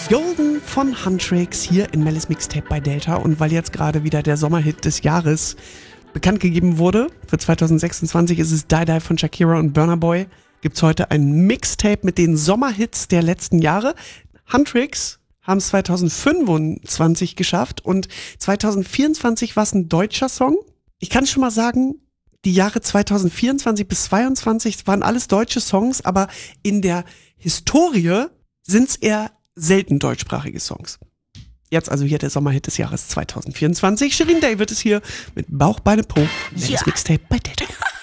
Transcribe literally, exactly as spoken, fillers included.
Golden von Huntrix hier in Mellis Mixtape bei Delta. Und weil jetzt gerade wieder der Sommerhit des Jahres bekannt gegeben wurde, für zwanzig sechsundzwanzig ist es Die Die von Shakira und Burna Boy, gibt's heute ein Mixtape mit den Sommerhits der letzten Jahre. Huntrix haben es zwanzig fünfundzwanzig geschafft und zwanzig vierundzwanzig war es ein deutscher Song. Ich kann schon mal sagen, die Jahre zwanzig vierundzwanzig bis zweiundzwanzig waren alles deutsche Songs, aber in der Historie sind es eher selten deutschsprachige Songs. Jetzt also hier der Sommerhit des Jahres zwanzig vierundzwanzig. Shirin David ist hier mit Bauch, Beine, Po. Ja. Mixtape bei Delta.